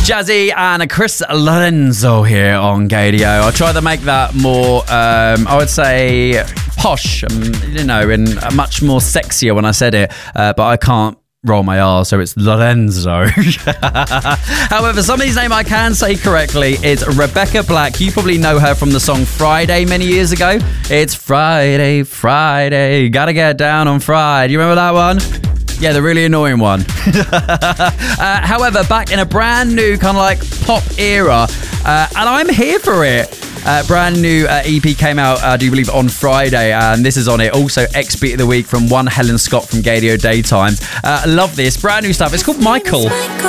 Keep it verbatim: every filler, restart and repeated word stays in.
Jazzy and Chris Lorenzo here on Gadio. I'll try to make that more, um, I would say, posh, um, you know, and much more sexier when I said it, uh, but I can't roll my R, so it's Lorenzo. However, somebody's name I can say correctly is Rebecca Black. You probably know her from the song Friday many years ago. It's Friday, Friday, gotta get down on Friday. You remember that one? Yeah, the really annoying one. uh, however, back in a brand new kind of like pop era, uh, and I'm here for it. Uh, brand new uh, E P came out, I do believe, on Friday, and this is on it. Also, X-Beat of the Week from one Helen Scott from Gadio Daytimes. Uh, love this. Brand new stuff. It's called Michael.